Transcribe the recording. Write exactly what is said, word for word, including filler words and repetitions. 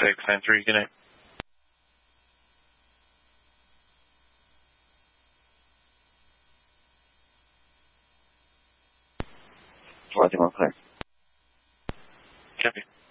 six nine three, good night. Baltimore, clear. Copy.